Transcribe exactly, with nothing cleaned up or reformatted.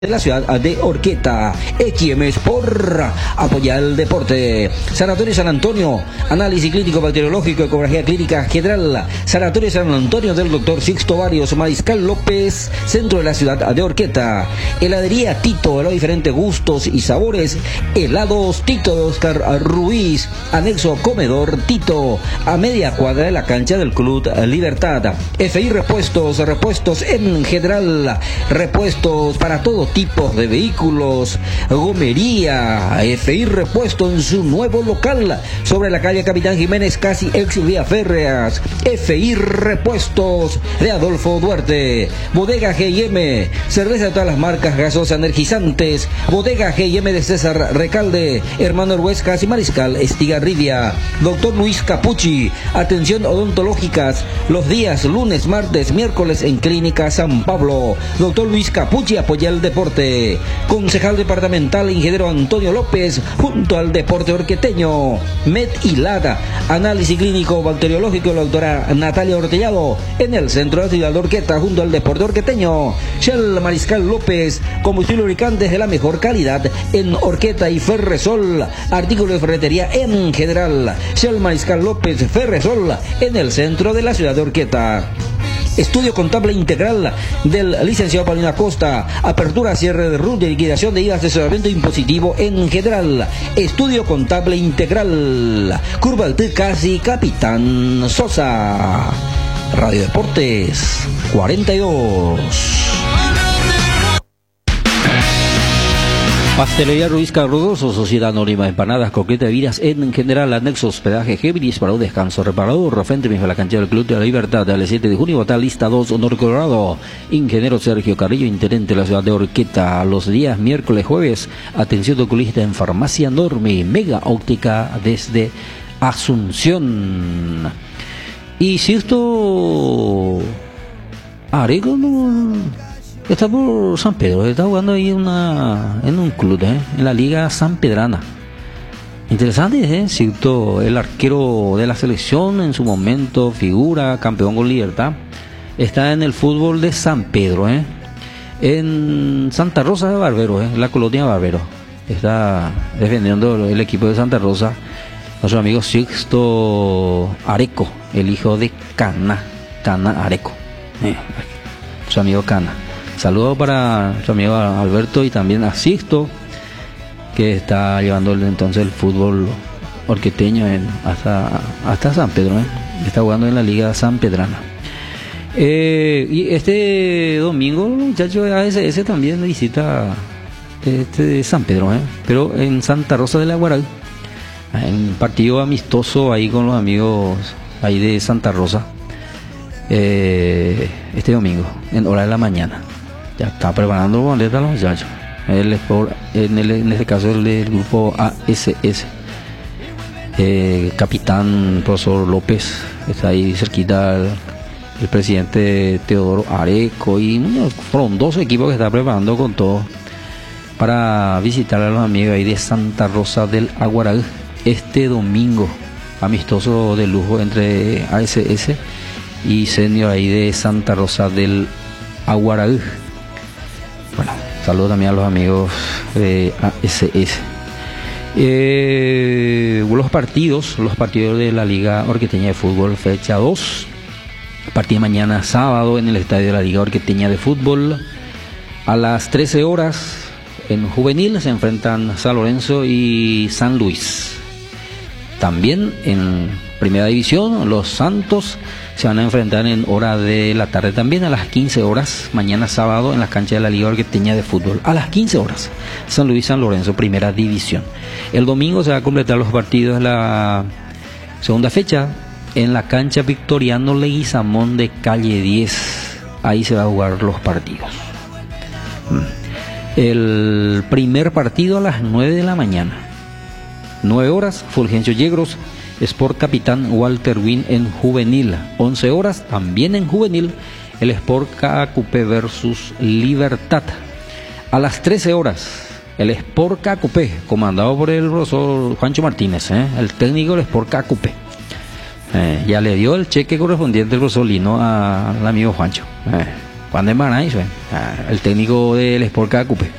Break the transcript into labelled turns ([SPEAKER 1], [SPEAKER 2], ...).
[SPEAKER 1] de la ciudad de Orqueta. X M por apoyar el deporte. Sanatorio San Antonio, análisis clínico bacteriológico, ecografía clínica general. Sanatorio San Antonio del doctor Sixto Barrios Mariscal López, centro de la ciudad de Orqueta. Heladería Tito, de los diferentes gustos y sabores. Helados Tito de Oscar Ruiz, anexo comedor Tito, a media cuadra de la cancha del Club Libertad. F I Repuestos, repuestos en general, repuestos para todo tipos de vehículos. Gomería F I Repuesto en su nuevo local sobre la calle Capitán Jiménez, casi ex Vía Férreas. F I Repuestos de Adolfo Duarte. Bodega G y M, cerveza de todas las marcas, gaseosas, energizantes. Bodega G y M de César Recalde, Hermano Huescas y Mariscal Estigarribia. Doctor Luis Capucci, atención odontológicas los días lunes, martes, miércoles en Clínica San Pablo. Doctor Luis Capucci apoya el deporte. Concejal departamental ingeniero Antonio López junto al deporte orqueteño. Med Hilada, análisis clínico bacteriológico, la doctora Natalia Ortellado en el centro de la ciudad de Orqueta junto al deporte orqueteño. Shell Mariscal López, combustible lubricantes de la mejor calidad en Orqueta y Ferresol, artículos de ferretería en general. Shell Mariscal López, Ferresol en el centro de la ciudad de Orqueta. Estudio contable integral del licenciado Paulino Acosta, apertura, cierre de R U T, de liquidación de I V A, asesoramiento impositivo en general. Estudio contable integral, Curva del Casi, Capitán Sosa. Radio Deportes cuarenta y dos. Pastelería Ruiz Cardoso, Sociedad Anónima, empanadas, coqueta de vidas en general, anexo hospedaje Géminis para un descanso reparador, frente mismo a la cancha del Club de la Libertad, al siete de junio, está lista dos, Honor Colorado. Ingeniero Sergio Carrillo, intendente de la ciudad de Orqueta, los días miércoles, jueves, atención de oculista en Farmacia Normi, Mega Óptica desde Asunción. Y si esto Areco no está por San Pedro, está jugando ahí una, en un club, ¿eh? En la Liga San Pedrana. Interesante, ¿eh? Cierto, el arquero de la selección en su momento, figura, campeón con Libertad, está en el fútbol de San Pedro, ¿eh? En Santa Rosa de Barbero, ¿eh? La colonia Barbero. Está defendiendo el equipo de Santa Rosa nuestro amigo Sixto Areco, el hijo de Cana, Cana Areco, ¿eh? Su amigo Cana. Saludos para su amigo Alberto y también a Sixto, que está llevando entonces el fútbol orqueteño en, hasta, hasta San Pedro, ¿eh? Está jugando en la Liga San Pedrana. Eh, y este domingo, muchachos, A S S también visita este San Pedro, ¿eh? Pero en Santa Rosa de la Guaral, en partido amistoso ahí con los amigos ahí de Santa Rosa, eh, este domingo, en hora de la mañana. Ya está preparando boletas los muchachos. El Sport, en, el, en este caso el del grupo A S S. Eh, capitán profesor López, está ahí cerquita el, el presidente Teodoro Areco y bueno, fueron dos equipos que está preparando con todo para visitar a los amigos ahí de Santa Rosa del Aguaral este domingo. Amistoso de lujo entre A S S y senior ahí de Santa Rosa del Aguaral. Bueno, saludos también a los amigos de A S S. Eh, los partidos, los partidos de la Liga Orqueteña de Fútbol, fecha dos. Partido mañana sábado en el estadio de la Liga Orqueteña de Fútbol. A las trece horas en juvenil se enfrentan San Lorenzo y San Luis. También en Primera División, los Santos se van a enfrentar en hora de la tarde también a las quince horas, mañana sábado en las canchas de la Liga Orqueteña de Fútbol, a las quince horas, San Luis San Lorenzo, Primera División. El domingo se va a completar los partidos de la segunda fecha en la cancha Victoriano Leguizamón de calle diez, ahí se va a jugar los partidos. El primer partido a las nueve de la mañana, nueve horas, Fulgencio Yegros Sport Capitán Walter Win en juvenil. once horas también en juvenil, el Sport K Q P versus Libertad. A las trece horas el Sport K Q P, comandado por el profesor Juancho Martínez, ¿eh? El técnico del Sport K Q P, eh, ya le dio el cheque correspondiente el profesor Lino al amigo Juancho, eh. Juan de Maná, el técnico del Sport Cacupe.